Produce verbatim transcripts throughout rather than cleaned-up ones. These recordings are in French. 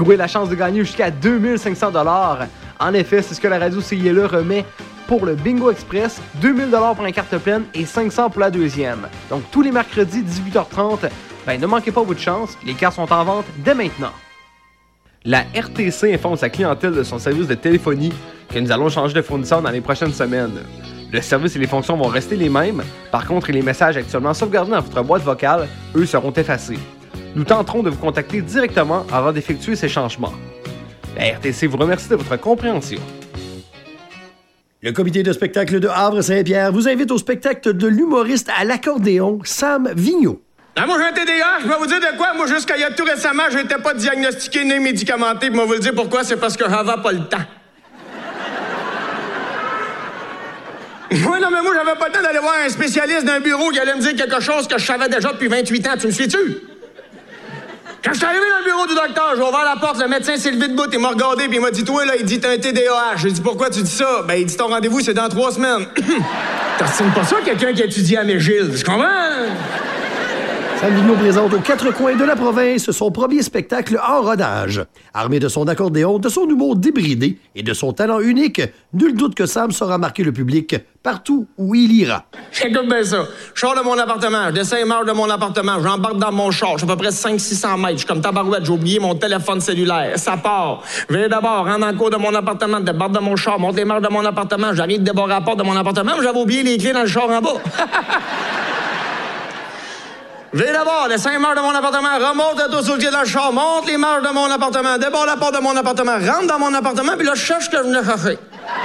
courir la chance de gagner jusqu'à deux mille cinq cents dollars. En effet, c'est ce que la radio C I L E remet pour le Bingo Express, deux mille dollars pour la carte pleine et cinq cents pour la deuxième. Donc tous les mercredis, dix-huit heures trente, ben, ne manquez pas votre chance, les cartes sont en vente dès maintenant. La R T C informe sa clientèle de son service de téléphonie que nous allons changer de fournisseur dans les prochaines semaines. Le service et les fonctions vont rester les mêmes, par contre les messages actuellement sauvegardés dans votre boîte vocale, eux, seront effacés. Nous tenterons de vous contacter directement avant d'effectuer ces changements. La R T C vous remercie de votre compréhension. Le comité de spectacle de Havre-Saint-Pierre vous invite au spectacle de l'humoriste à l'accordéon Sam Vigneault. Ah, moi, j'ai un T D A H, je vais vous dire de quoi. Moi, jusqu'à il y a tout récemment, je n'étais pas diagnostiqué ni médicamenté. Puis, moi, vous le dire pourquoi, c'est parce que j'avais pas le temps. Oui, non, mais moi, j'avais pas le temps d'aller voir un spécialiste d'un bureau qui allait me dire quelque chose que je savais déjà depuis vingt-huit ans. Tu me suis-tu? Quand je suis arrivé dans le bureau du docteur, j'ai ouvert la porte, le médecin s'est levé debout, il m'a regardé, puis il m'a dit, toi, là, il dit, t'as un T D A H. J'ai dit, pourquoi tu dis ça? Ben, il dit, ton rendez-vous, c'est dans trois semaines. T'estimes pas ça, quelqu'un qui étudie à McGill? Tu comprends? Sam Vigneault présente aux quatre coins de la province son premier spectacle en rodage. Armé de son accordéon, de son humour débridé et de son talent unique, nul doute que Sam saura marquer le public partout où il ira. Écoute bien ça. Je sors de mon appartement, je descends les marches de mon appartement, j'embarque dans mon char, je suis à peu près cinq cents à six cents mètres, je suis comme tabarouette, j'ai oublié mon téléphone cellulaire. Ça part. Je vais d'abord, rentre dans le cours de mon appartement, débarque de mon char, monte les marches de mon appartement, j'arrive de débarrer la porte de mon appartement, mais j'avais oublié les clés dans le char en bas. Je vais d'abord, descends les marches de mon appartement, remonte le dos sur le pied dans le char, monte les marches de mon appartement, débarre la porte de mon appartement, rentre dans mon appartement, puis là, je cherche ce que je venais chercher.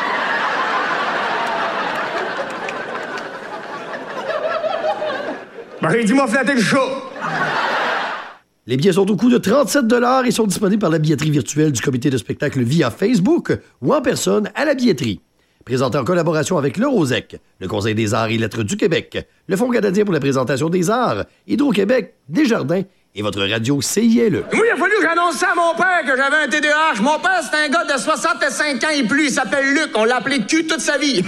Ben, j'ai dit, moi, flatter le chat. Les billets sont au coût de trente-sept dollars et sont disponibles par la billetterie virtuelle du comité de spectacle via Facebook ou en personne à la billetterie. Présenté en collaboration avec le Rosec, le Conseil des arts et lettres du Québec, le Fonds canadien pour la présentation des arts, Hydro-Québec, Desjardins et votre radio C I L E. Moi, il a fallu que j'annonce ça à mon père que j'avais un T D A H. Mon père, c'est un gars de soixante-cinq ans et plus. Il s'appelle Luc. On l'a appelé cul toute sa vie.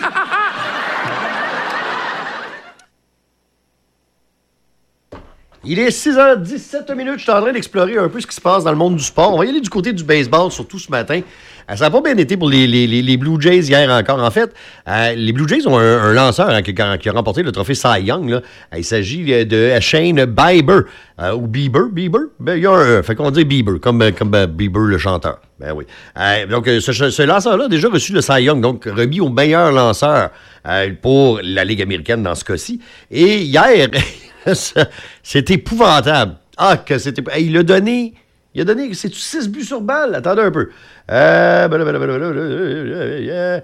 Il est six heures dix-sept minutes. Je suis en train d'explorer un peu ce qui se passe dans le monde du sport. On va y aller du côté du baseball, surtout ce matin. Ça n'a pas bien été pour les, les, les Blue Jays hier encore. En fait, euh, les Blue Jays ont un, un lanceur hein, qui, qui a remporté le trophée Cy Young. Là. Il s'agit de Shane Bieber. Euh, ou Bieber, Bieber. Ben, il y a un... Fait qu'on dit Bieber, comme, comme uh, Bieber le chanteur. Ben oui. Euh, donc, ce, ce lanceur-là a déjà reçu le Cy Young, donc remis au meilleur lanceur euh, pour la Ligue américaine dans ce cas-ci. Et hier... c'est épouvantable. Ah, que c'était... Hey, il a donné... Il a donné... C'est-tu six buts sur balle? Attendez un peu. Euh... Euh...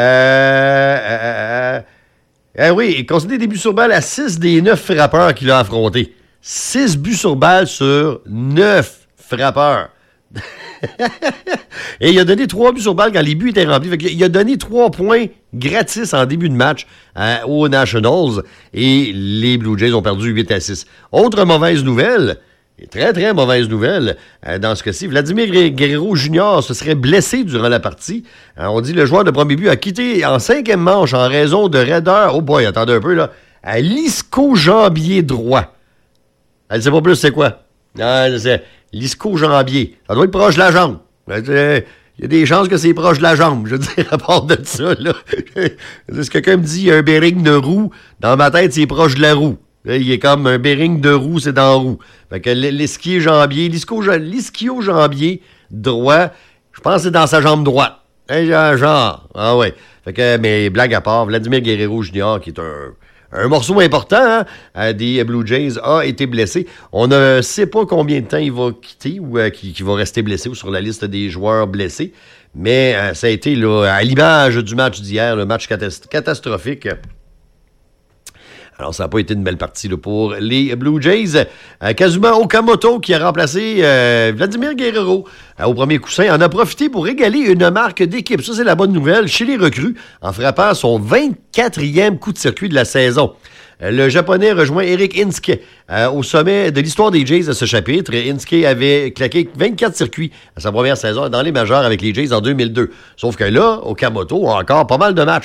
euh... euh oui, il concédé des buts sur balle à six des neuf frappeurs qu'il a affrontés. six buts sur balle sur neuf frappeurs. Et il a donné trois buts sur balle quand les buts étaient remplis. Fait il a donné trois points gratis en début de match euh, aux Nationals et les Blue Jays ont perdu huit à six. Autre mauvaise nouvelle, et très très mauvaise nouvelle, euh, dans ce cas-ci, Vladimir Guerrero Junior se serait blessé durant la partie. Euh, on dit le joueur de premier but a quitté en cinquième manche en raison de raideur. Oh boy, attendez un peu là. À l'ischio-jambier droit. Elle ne sait pas plus c'est quoi. Non, c'est l'ischio-jambier. Ça doit être proche de la jambe. Il y a des chances que c'est proche de la jambe, je veux dire, à part de ça, là. Si quelqu'un me dit il y a un bearing de roue, dans ma tête, c'est proche de la roue. Il est comme un bearing de roue, c'est dans la roue. Fait que l'ischio-jambier, l'ischio-jambier droit, je pense que c'est dans sa jambe droite. Hein, genre, ah ouais. Fait que, mais blague à part, Vladimir Guerrero Junior, qui est un... Un morceau important hein, des Blue Jays a été blessé. On ne sait pas combien de temps il va quitter ou euh, qu'il, qu'il va rester blessé ou sur la liste des joueurs blessés. Mais euh, ça a été là, à l'image du match d'hier, le match catas- catastrophique. Alors, ça n'a pas été une belle partie là, pour les Blue Jays. Euh, Kazuma Okamoto, qui a remplacé euh, Vladimir Guerrero euh, au premier coussin, en a profité pour régaler une marque d'équipe. Ça, c'est la bonne nouvelle chez les recrues, en frappant son vingt-quatrième coup de circuit de la saison. Euh, le Japonais rejoint Eric Inske euh, au sommet de l'histoire des Jays à ce chapitre. Inske avait claqué vingt-quatre circuits à sa première saison dans les majeures avec les Jays en deux mille deux. Sauf que là, Okamoto a encore pas mal de matchs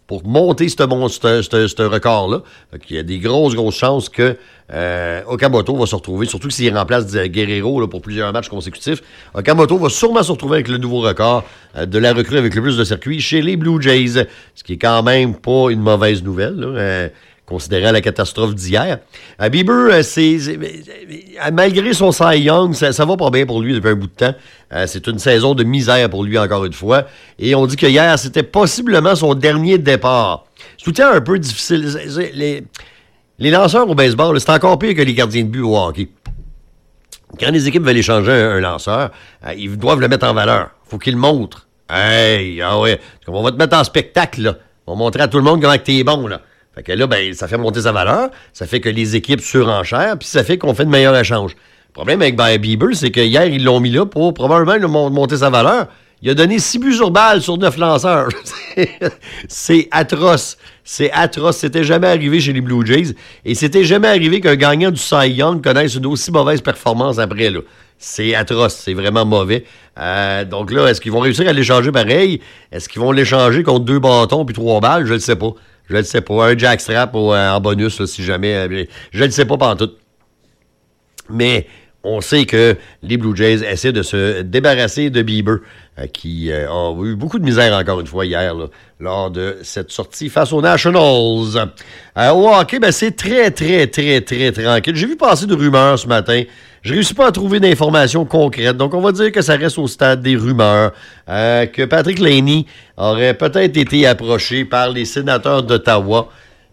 pour monter ce bon, ce, ce, ce record-là. Il y a des grosses, grosses chances que euh, Okamoto va se retrouver, surtout s'il remplace Guerrero là, pour plusieurs matchs consécutifs. Okamoto va sûrement se retrouver avec le nouveau record euh, de la recrue avec le plus de circuits chez les Blue Jays, ce qui est quand même pas une mauvaise nouvelle, là, euh, considérant la catastrophe d'hier. Euh, Bieber, euh, c'est, c'est, euh, malgré son Cy Young, ça, ça va pas bien pour lui depuis un bout de temps. Euh, c'est une saison de misère pour lui encore une fois. Et on dit que hier, c'était possiblement son dernier départ. C'est tout le temps un peu difficile. C'est, c'est, les, les lanceurs au baseball, là, c'est encore pire que les gardiens de but au hockey. Quand les équipes veulent échanger un, un lanceur, euh, ils doivent le mettre en valeur. Faut qu'ils le montrent. Hey, ah ouais, on va te mettre en spectacle, là. On va montrer à tout le monde comment t'es bon, là. Fait que là, ben, ça fait monter sa valeur, ça fait que les équipes surenchèrent, puis ça fait qu'on fait de meilleurs échanges. Le problème avec ben, Bieber, c'est que hier, ils l'ont mis là pour probablement le monter sa valeur. Il a donné six buts sur balle sur neuf lanceurs. C'est atroce. C'est atroce. C'était jamais arrivé chez les Blue Jays. Et c'était jamais arrivé qu'un gagnant du Cy Young connaisse une aussi mauvaise performance après, là. C'est atroce. C'est vraiment mauvais. Euh, donc là, est-ce qu'ils vont réussir à l'échanger pareil? Est-ce qu'ils vont l'échanger contre deux bâtons puis trois balles? Je ne sais pas. Je ne sais pas. Un jackstrap ou, euh, en bonus, là, si jamais. Euh, je ne sais pas pantoute. Mais on sait que les Blue Jays essaient de se débarrasser de Bieber, euh, qui euh, a eu beaucoup de misère encore une fois hier, là, lors de cette sortie face aux Nationals. Euh, au hockey, ben, c'est très, très, très, très tranquille. J'ai vu passer de rumeurs ce matin. Je réussis pas à trouver d'informations concrètes. Donc, on va dire que ça reste au stade des rumeurs. Euh, que Patrick Laney aurait peut-être été approché par les sénateurs d'Ottawa.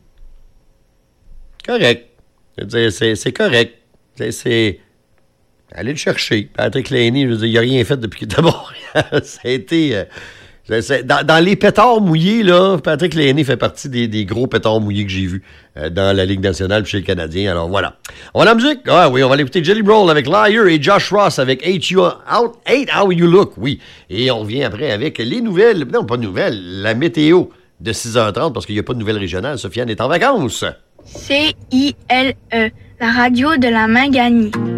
Correct. Je veux dire, c'est, c'est correct. C'est... c'est... Allez le chercher. Patrick Laney, je veux dire, il n'a rien fait depuis qu'il est à Montréal. Ça a été... Euh, c'est, dans, dans les pétards mouillés, là, Patrick Laney fait partie des, des gros pétards mouillés que j'ai vus euh, dans la Ligue nationale chez les Canadiens. Alors voilà. On a la musique? Ah oui, on va l'écouter Jelly Roll avec Liar et Josh Ross avec Hate You Out, Hate How You Look. Oui. Et on revient après avec les nouvelles. Non, pas de nouvelles. La météo de six heures trente parce qu'il n'y a pas de nouvelles régionales. Sofiane est en vacances. C I L E, la radio de la Manganie.